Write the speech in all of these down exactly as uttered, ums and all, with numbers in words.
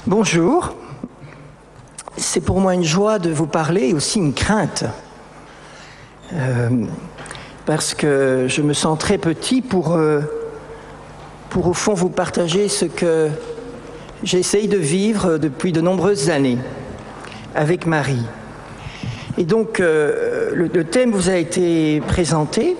Bonjour, c'est pour moi une joie de vous parler et aussi une crainte, euh, parce que je me sens très petit pour, euh, pour au fond vous partager ce que j'essaye de vivre depuis de nombreuses années avec Marie. Et donc euh, le, le thème vous a été présenté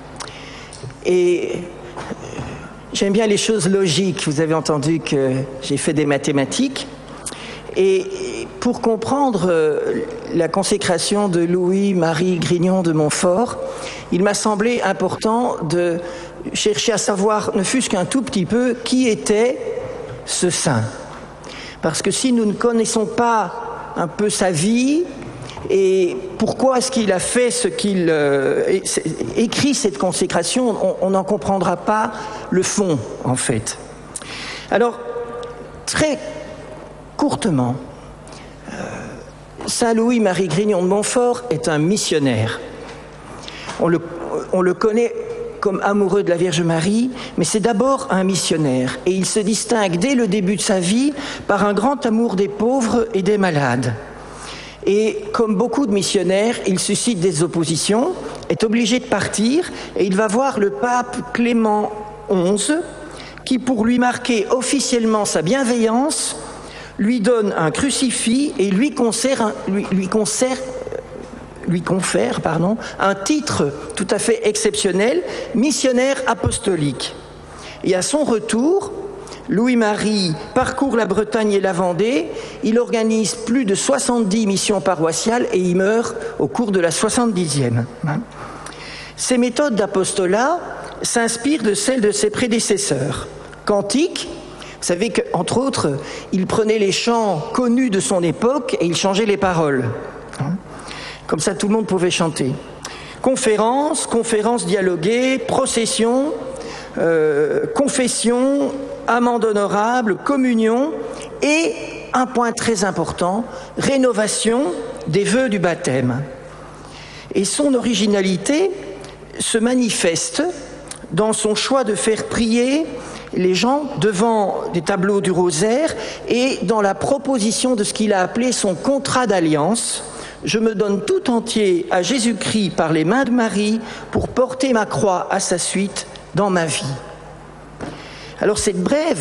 et j'aime bien les choses logiques. Vous avez entendu que j'ai fait des mathématiques. Et pour comprendre la consécration de Louis-Marie Grignon de Montfort, il m'a semblé important de chercher à savoir, ne fût-ce qu'un tout petit peu, qui était ce saint. Parce que si nous ne connaissons pas un peu sa vie, et pourquoi est-ce qu'il a fait ce qu'il euh, écrit cette consécration, on n'en comprendra pas le fond, en fait. Alors, très courtement, euh, Saint Louis-Marie Grignon de Montfort est un missionnaire. On le, on le connaît comme amoureux de la Vierge Marie, mais c'est d'abord un missionnaire. Et il se distingue dès le début de sa vie par un grand amour des pauvres et des malades. Et comme beaucoup de missionnaires, il suscite des oppositions, est obligé de partir, et il va voir le pape Clément onze, qui, pour lui marquer officiellement sa bienveillance, lui donne un crucifix et lui, concère un, lui, lui, concère, lui confère pardon, un titre tout à fait exceptionnel, missionnaire apostolique. Et à son retour, Louis-Marie parcourt la Bretagne et la Vendée, il organise plus de soixante-dix missions paroissiales et il meurt au cours de la soixante-dixième. Ses méthodes d'apostolat s'inspirent de celles de ses prédécesseurs. Cantiques, vous savez qu'entre autres, il prenait les chants connus de son époque et il changeait les paroles. Comme ça, tout le monde pouvait chanter. Conférences, conférences dialoguées, processions, euh, confessions, amende honorable, communion et, un point très important, rénovation des vœux du baptême. Et son originalité se manifeste dans son choix de faire prier les gens devant des tableaux du rosaire et dans la proposition de ce qu'il a appelé son contrat d'alliance. Je me donne tout entier à Jésus-Christ par les mains de Marie pour porter ma croix à sa suite dans ma vie. Alors cette brève